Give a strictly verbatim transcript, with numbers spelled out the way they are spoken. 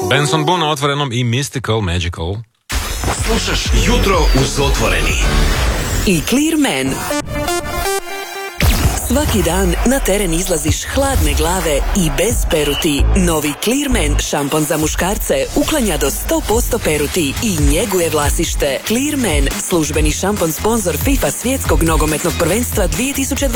Benson Boone na Otvorenom i Mystical Magical. Slušaš Jutro uz Otvoreni. I Clearman. Svaki dan na teren izlaziš hladne glave i bez peruti. Novi Clearman šampon za muškarce uklanja do sto posto peruti i njeguje vlasište. Clearman, službeni šampon sponzor FIFA svjetskog nogometnog prvenstva dvije tisuće